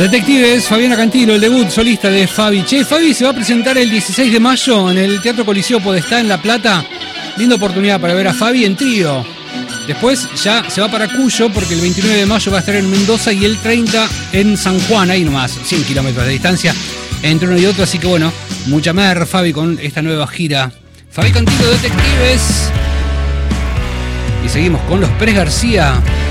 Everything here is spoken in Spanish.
Detectives, Fabiana Cantilo, el debut solista de Fabi. Che, Fabi se va a presentar el 16 de mayo en el Teatro Coliseo Podestá en La Plata. Linda oportunidad para ver a Fabi en trío. Después ya se va para Cuyo porque el 29 de mayo va a estar en Mendoza y el 30 en San Juan, ahí nomás, 100 kilómetros de distancia entre uno y otro. Así que bueno, mucha mer, Fabi, con esta nueva gira. Fabi Cantilo, Detectives. Y seguimos con los Pérez García.